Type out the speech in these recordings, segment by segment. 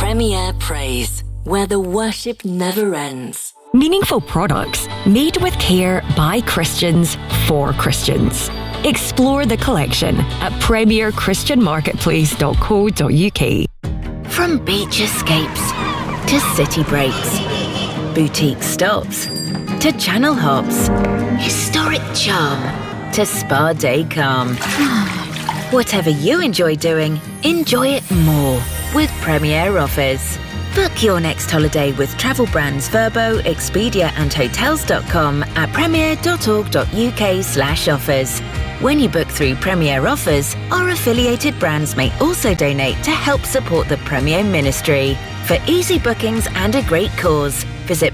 Premier Praise, where the worship never ends. Meaningful products made with care by Christians for Christians. Explore the collection at premierchristianmarketplace.co.uk. From beach escapes to city breaks, boutique stops to channel hops, historic charm to spa day calm. Whatever you enjoy doing, enjoy it more with Premier Offers. Book your next holiday with travel brands Vrbo, Expedia and Hotels.com at premier.org.uk/offers. When you book through Premier Offers, our affiliated brands may also donate to help support the Premier Ministry. For easy bookings and a great cause, visit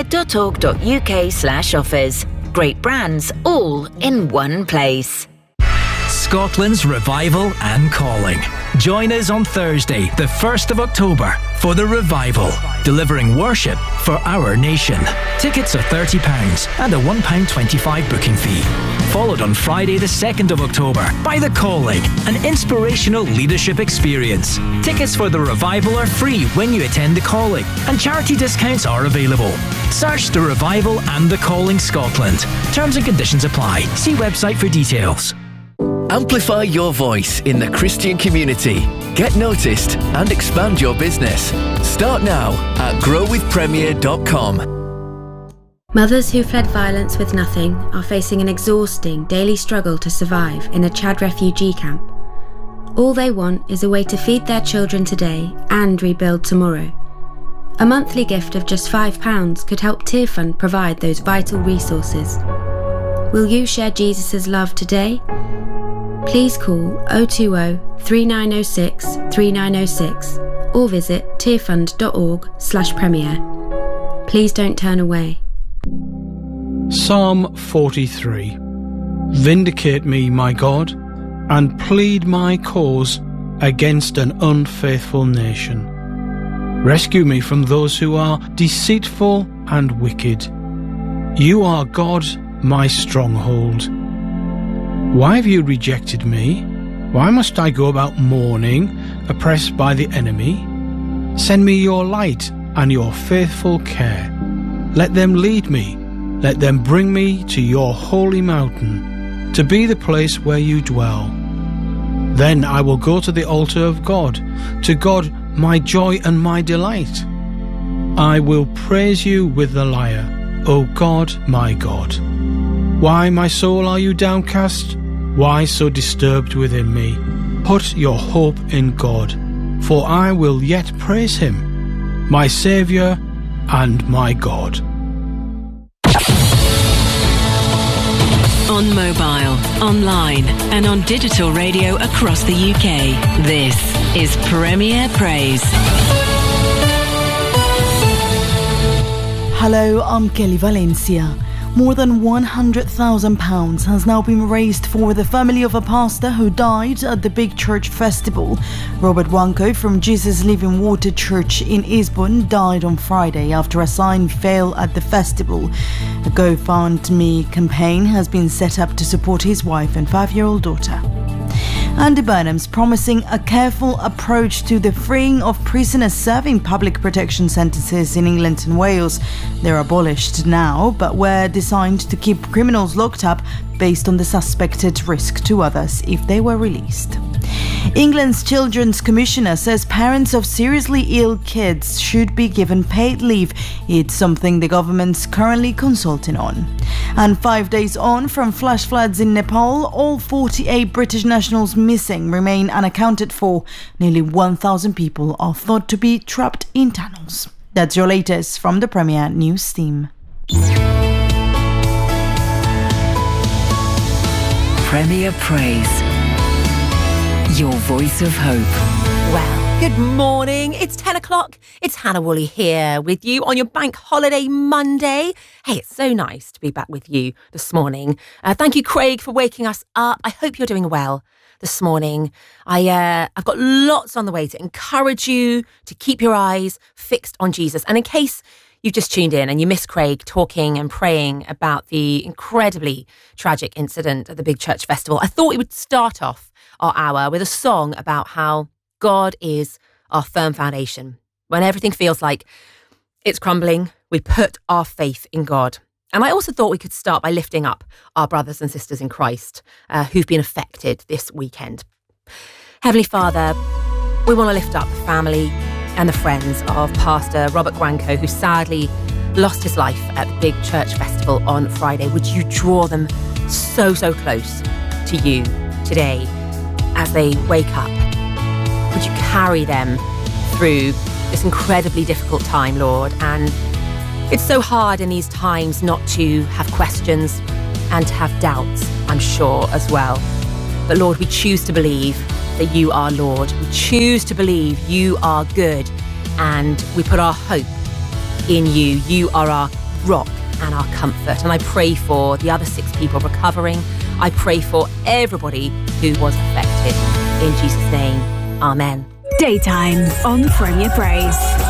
premier.org.uk/offers. Great brands all in one place. Scotland's Revival and Calling. Join us on Thursday, the 1st of October, for the Revival, delivering worship for our nation. Tickets are £30 and a £1.25 booking fee. Followed on Friday, the 2nd of October, by The Calling, an inspirational leadership experience. Tickets for the Revival are free when you attend The Calling, and charity discounts are available. Search The Revival and The Calling Scotland. Terms and conditions apply. See website for details. Amplify your voice in the Christian community. Get noticed and expand your business. Start now at growwithpremier.com. Mothers who fled violence with nothing are facing an exhausting daily struggle to survive in a Chad refugee camp. All they want is a way to feed their children today and rebuild tomorrow. A monthly gift of just £5 could help Tearfund provide those vital resources. Will you share Jesus' love today? Please call 020 3906 3906 or visit tearfund.org/premier. Please don't turn away. Psalm 43. Vindicate me, my God, and plead my cause against an unfaithful nation. Rescue me from those who are deceitful and wicked. You are God, my stronghold. Why have you rejected me? Why must I go about mourning, oppressed by the enemy? Send me your light and your faithful care. Let them lead me. Let them bring me to your holy mountain, to be the place where you dwell. Then I will go to the altar of God, to God my joy and my delight. I will praise you with the lyre, O God, my God. Why, my soul, are you downcast? Why so disturbed within me? Put your hope in God, for I will yet praise him, my Saviour and my God. On mobile, online and on digital radio across the UK, this is Premier Praise. Hello, I'm Kelly Valencia. More than £100,000 has now been raised for the family of a pastor who died at the Big Church Festival. Robert Wanko from Jesus Living Water Church in Eastbourne died on Friday after a sign fell at the festival. A GoFundMe campaign has been set up to support his wife and 5-year-old daughter. Andy Burnham's promising a careful approach to the freeing of prisoners serving public protection sentences in England and Wales. They're abolished now, but were designed to keep criminals locked up based on the suspected risk to others if they were released. England's Children's Commissioner says parents of seriously ill kids should be given paid leave. It's something the government's currently consulting on. And 5 days on from flash floods in Nepal, all 48 British nationals missing remain unaccounted for. Nearly 1,000 people are thought to be trapped in tunnels. That's your latest from the Premier News team. Premier Praise. Your voice of hope. Well, good morning. It's 10 o'clock. It's Hannah Woolley here with you on your bank holiday Monday. Hey, it's so nice to be back with you this morning. Thank you, Craig, for waking us up. I hope you're doing well this morning. I've got lots on the way to encourage you to keep your eyes fixed on Jesus. And in case you've just tuned in and you missed Craig talking and praying about the incredibly tragic incident at the Big Church Festival, I thought we would start off our hour with a song about how God is our firm foundation. When everything feels like it's crumbling, we put our faith in God. And I also thought we could start by lifting up our brothers and sisters in Christ who've been affected this weekend. Heavenly Father, we want to lift up the family and the friends of Pastor Robert Gwanko, who sadly lost his life at the big church festival on Friday. Would you draw them so close to you today as they wake up? Would you carry them through this incredibly difficult time, Lord? And it's so hard in these times not to have questions and to have doubts, I'm sure, as well. But Lord, we choose to believe that you are Lord. We choose to believe you are good, and we put our hope in you. You are our rock and our comfort. And I pray for the other 6 people recovering. I pray for everybody who was affected. In Jesus' name, amen. Daytime on Premier Praise.